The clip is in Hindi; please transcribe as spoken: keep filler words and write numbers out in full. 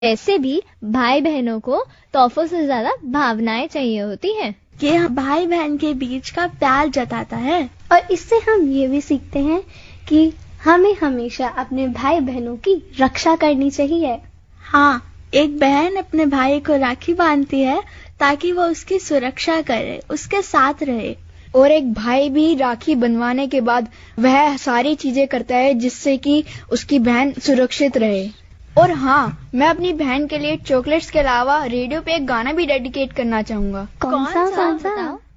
ऐसे भी भाई बहनों को तोहफों से ज्यादा भावनाएं चाहिए होती हैं। ये भाई बहन के बीच का प्यार जताता है। और इससे हम ये भी सीखते हैं कि हमें हमेशा अपने भाई बहनों की रक्षा करनी चाहिए। हाँ, एक बहन अपने भाई को राखी बांधती है ताकि वो उसकी सुरक्षा करे, उसके साथ रहे। और एक भाई भी राखी बंधवाने के बाद वह सारी चीजें करता है जिससे कि उसकी बहन सुरक्षित रहे। और हाँ, मैं अपनी बहन के लिए चॉकलेट्स के अलावा रेडियो पे एक गाना भी डेडिकेट करना चाहूंगा। कौन सा? कौन सा?